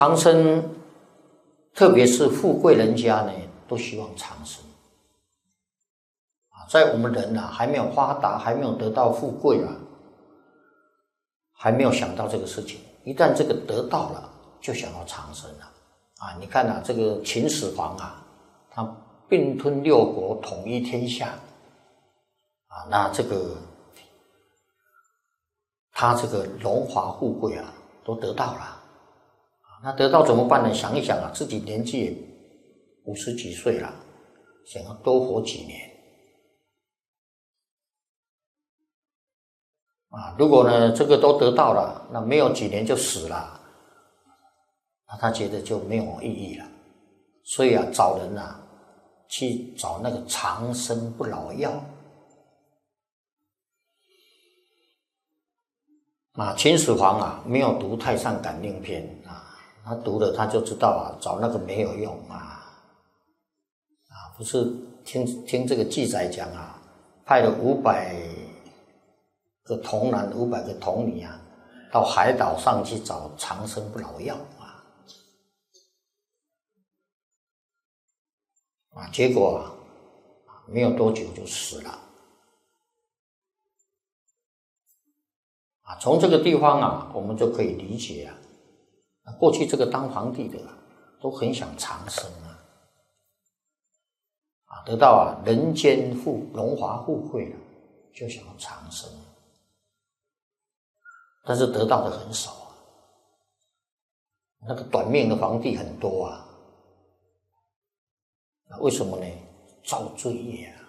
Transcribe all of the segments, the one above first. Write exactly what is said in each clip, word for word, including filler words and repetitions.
长生，特别是富贵人家呢，都希望长生。在我们人啊还没有发达，还没有得到富贵啊，还没有想到这个事情。一旦这个得到了，就想要长生了啊！你看啊，这个秦始皇啊，他并吞六国，统一天下啊，那这个他这个荣华富贵啊，都得到了。那得到怎么办呢？想一想啊，自己年纪也五十几岁了，想要多活几年啊。如果呢这个都得到了，那没有几年就死了，那他觉得就没有意义了。所以啊，找人啊去找那个长生不老药啊。秦始皇啊没有读《太上感应篇》啊。他读了，他就知道啊，找那个没有用啊，啊，不是听听这个记载讲啊，派了五百个童男、五百个童女啊，到海岛上去找长生不老药啊，啊，结果啊，没有多久就死了，啊，从这个地方啊，我们就可以理解啊。过去这个当皇帝的啊，都很想长生啊，啊，得到啊人间富荣华富贵了，就想要长生，但是得到的很少啊。那个短命的皇帝很多啊，为什么呢？造罪业啊，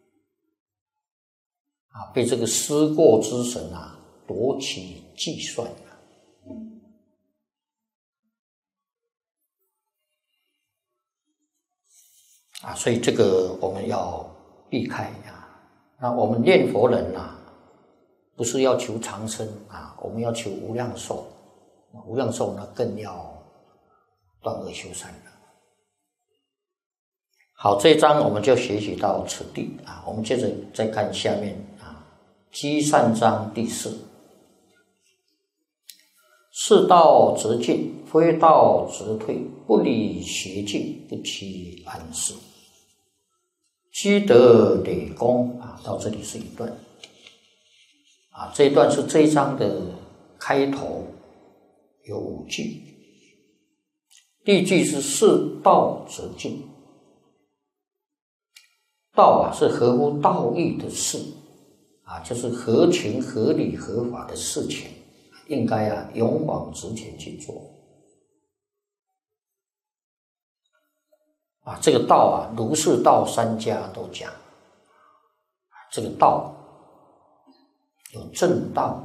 啊，被这个思过之神啊夺其计算啊。啊，所以这个我们要避开啊。那我们念佛人啊，不是要求长生啊，我们要求无量寿。无量寿呢，更要断恶修善了。好，这一章我们就学习到此地啊。我们接着再看下面啊，积善章第四。是道则进，非道则退。不理邪径，不期安适。积德累功啊，到这里是一段啊。这一段是这一章的开头，有五句。第一句是是道则进，道啊是合乎道义的事啊，就是合情合理合法的事情，应该啊勇往直前去做啊。这个道啊，儒释道三家都讲，这个道有正道，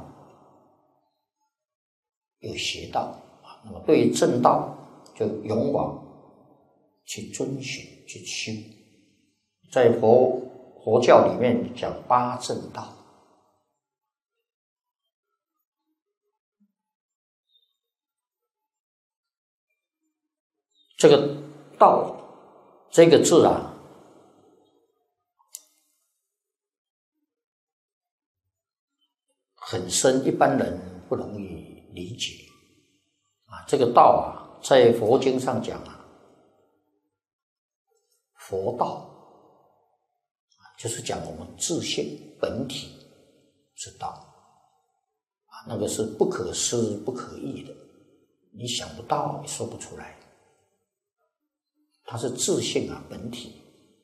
有邪道啊。那么对于正道，就勇往去遵循去修。在佛佛教里面讲八正道。这个道这个字啊，很深，一般人不容易理解啊。这个道啊，在佛经上讲啊，佛道就是讲我们自性本体之道啊，那个是不可思不可议的，你想不到，你说不出来。它是自性啊，本体。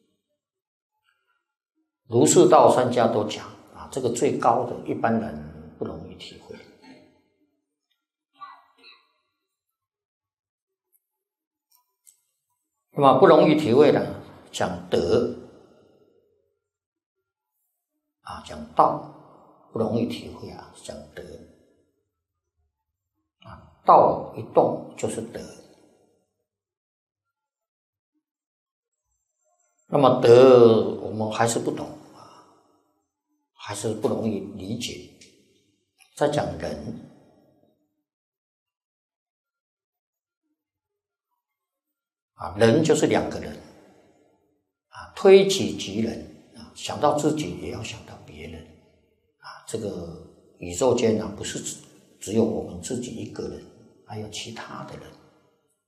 儒释道三家都讲啊，这个最高的，一般人不容易体会。那么不容易体会呢，讲德啊，讲道不容易体会啊，讲德啊，道一动就是德。那么德我们还是不懂啊，还是不容易理解。再讲人啊，人就是两个人啊，推己及人啊，想到自己也要想到别人啊。这个宇宙间啊，不是只只有我们自己一个人，还有其他的人。